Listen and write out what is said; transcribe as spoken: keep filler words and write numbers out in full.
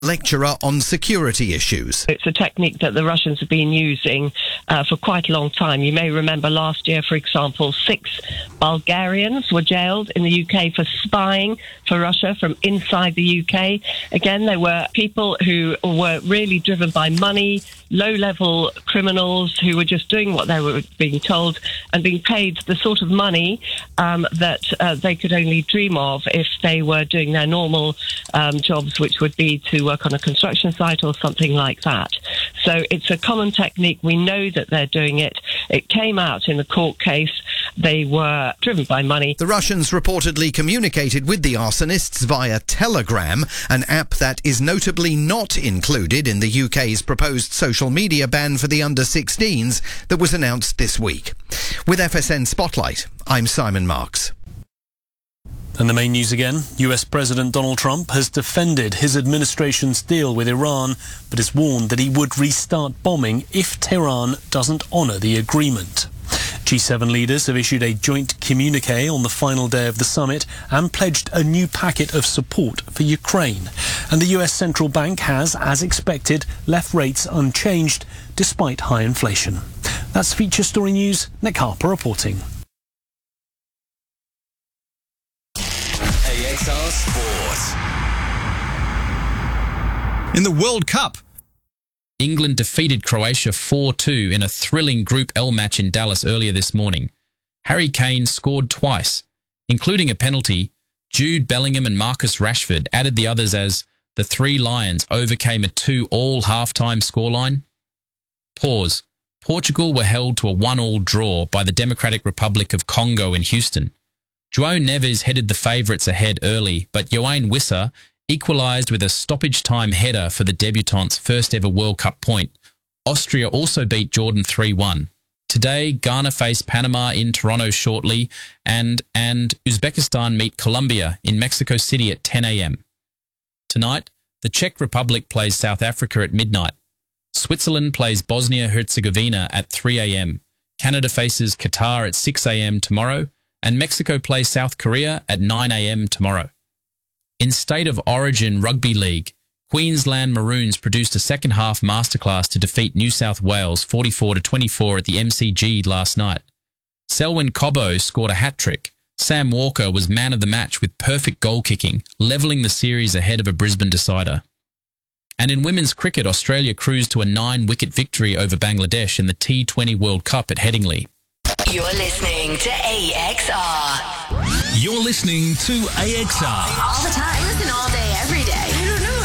lecturer on security issues. It's a technique that the Russians have been using uh, for quite a long time. You may remember last year, for example, six Bulgarians were jailed in the U K for spying for Russia from inside the U K. Again, they were people who were really driven by money, low-level criminals who were just doing what they were being told and being paid the sort of money um, that uh, they could only dream of if they were doing their normal um, jobs, which would be to work on a construction site or something like that. So it's a common technique. We know that they're doing it. It came out in the court case. They were driven by money. The Russians reportedly communicated with the arsonists via Telegram, an app that is notably not included in the U K's proposed social media ban for the under sixteens that was announced this week. With F S N Spotlight, I'm Simon Marks. And the main news again, U S President Donald Trump has defended his administration's deal with Iran, but has warned that he would restart bombing if Tehran doesn't honour the agreement. G seven leaders have issued a joint communique on the final day of the summit and pledged a new packet of support for Ukraine. And the U S Central Bank has, as expected, left rates unchanged despite high inflation. That's Feature Story News. Nick Harper reporting. A X R Sport. In the World Cup, England defeated Croatia four two in a thrilling Group L match in Dallas earlier this morning. Harry Kane scored twice, including a penalty. Jude Bellingham and Marcus Rashford added the others as the Three Lions overcame a two-all half-time scoreline. Pause. Portugal were held to a one-all draw by the Democratic Republic of Congo in Houston. João Neves headed the favourites ahead early, but Yoane Wissa equalised with a stoppage-time header for the debutants' first-ever World Cup point. Austria also beat Jordan three one. Today, Ghana face Panama in Toronto shortly, and, and Uzbekistan meet Colombia in Mexico City at ten a m. Tonight, the Czech Republic plays South Africa at midnight. Switzerland plays Bosnia-Herzegovina at three a m. Canada faces Qatar at six a m tomorrow, and Mexico plays South Korea at nine a m tomorrow. In State of Origin Rugby League, Queensland Maroons produced a second-half masterclass to defeat New South Wales forty-four to twenty-four at the M C G last night. Selwyn Cobbo scored a hat-trick. Sam Walker was man of the match with perfect goal-kicking, levelling the series ahead of a Brisbane decider. And in women's cricket, Australia cruised to a nine-wicket victory over Bangladesh in the T twenty World Cup at Headingley. You're listening to A X R. You're listening to A X R. All the time. Listen all day, every